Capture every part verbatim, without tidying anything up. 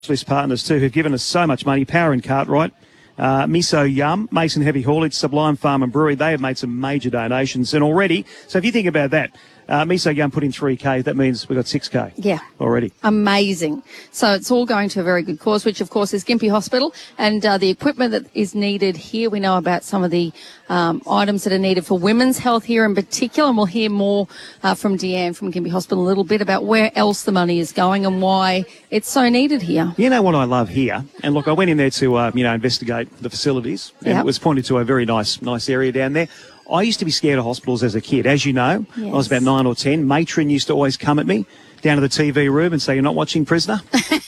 Specialist partners too, who've given us so much money. Power and Cartwright, uh, Miso Yum, Mason Heavy Haulage, Sublime Farm and Brewery. They have made some major donations, and already, so if you think about that, uh, Miso Yum put in three K, that means we've got six K. Yeah. Already. Amazing. So it's all going to a very good cause, which of course is Gympie Hospital, and uh, the equipment that is needed here. We know about some of the um, items that are needed for women's health here in particular, and we'll hear more uh, from Deanne from Gympie Hospital a little bit about where else the money is going and why it's so needed here. You know what I love here? And look, I went in there to, uh, you know, investigate the facilities, and Yep. it was pointed to a very nice, nice area down there. I used to be scared of hospitals as a kid. As you know, I was Yes. about nine or ten. Matron used to always come at me down to the T V room and say, "You're not watching Prisoner?"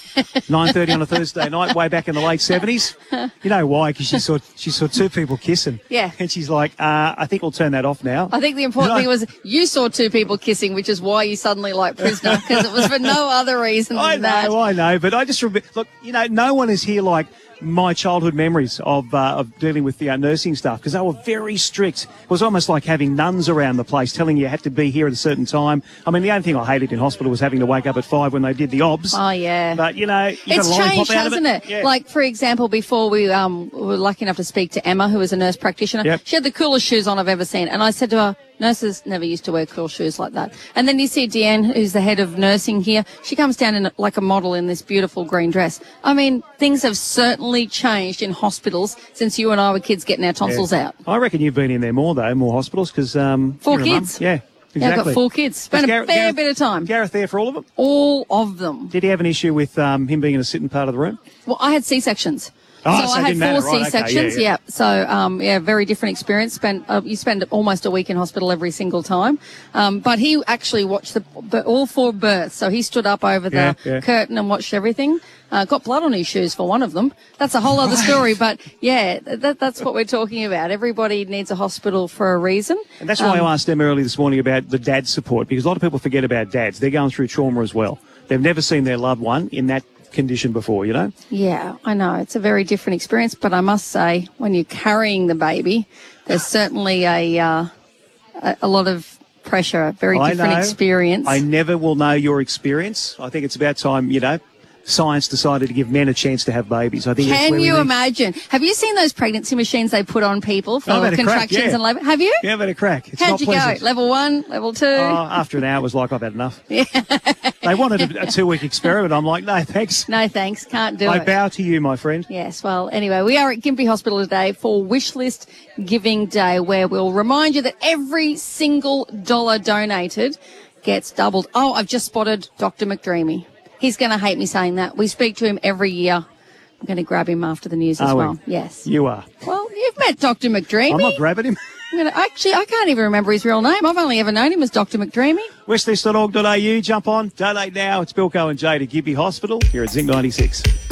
nine thirty on a Thursday night, way back in the late seventies. You know why? Because she saw she saw two people kissing. Yeah. And she's like, uh, "I think we'll turn that off now." I think the important You know- thing was you saw two people kissing, which is why you suddenly like Prisoner, because it was for no other reason than I know, that. I know, but I just remember. Look, you know, no one is here like my childhood memories of uh, of dealing with the uh, nursing staff, because they were very strict. It was almost like having nuns around the place telling you you had to be here at a certain time. I mean, the only thing I hated in hospital was having to wake up at five when they did the obs. Oh, yeah. But, you know, you got It's a lollipop changed, out of hasn't it? Yeah. Like, for example, before we um, were lucky enough to speak to Emma, who was a nurse practitioner, Yep. she had the coolest shoes on I've ever seen. And I said to her, nurses never used to wear cool shoes like that. And then you see Deanne, who's the head of nursing here. She comes down in like a model in this beautiful green dress. I mean, things have certainly changed in hospitals since you and I were kids getting our tonsils Yeah. out. I reckon you've been in there more, though, more hospitals, because... Um, Four you're a mum. kids. Yeah, exactly. Yeah, I've got four kids. Spent Was a Gareth- fair Gareth- bit of time. Gareth there for all of them? All of them. Did he have an issue with um, him being in a sitting part of the room? Well, I had C-sections. Oh, so so I it had didn't matter, four right, okay, C-sections. yeah, yeah. So, um, yeah, very different experience. Spent uh, you spend almost a week in hospital every single time. Um, but he actually watched the but all four births. So he stood up over the Yeah, yeah. curtain and watched everything. Uh, got blood on his shoes for one of them. That's a whole other story. But yeah, that, that's what we're talking about. Everybody needs a hospital for a reason. And that's why Um, I asked them earlier this morning about the dad support, because a lot of people forget about dads. They're going through trauma as well. They've never seen their loved one in that condition before, you know? Yeah, I know. It's a very different experience, but I must say, when you're carrying the baby, there's certainly a uh, a, a lot of pressure, a very I different know. experience. I never will know your experience. I think it's about time, you know, science decided to give men a chance to have babies. I think that's Can where we you need- imagine? Have you seen those pregnancy machines they put on people for I've had a crack, contractions yeah. and labour? Have you? Yeah, I've had a crack. It's How'd not you pleasant. go? Level one, level two? Oh, after an hour, it was like, I've had enough. Yeah. They wanted a, a two-week experiment. I'm like, no, thanks. No, thanks. Can't do I it. bow to you, my friend. Yes, well, anyway, we are at Gympie Hospital today for Wishlist Giving Day, where we'll remind you that every single dollar donated gets doubled. Oh, I've just spotted Doctor McDreamy. He's going to hate me saying that. We speak to him every year. I'm going to grab him after the news as Are we? well. Yes. You are. Well, you've met Doctor McDreamy. I'm not grabbing him. I'm gonna, actually, I can't even remember his real name. I've only ever known him as Doctor McDreamy. wishlist dot org dot a u. Jump on. Donate now. It's Bilko and Jade at Gympie Hospital here at Zinc ninety-six.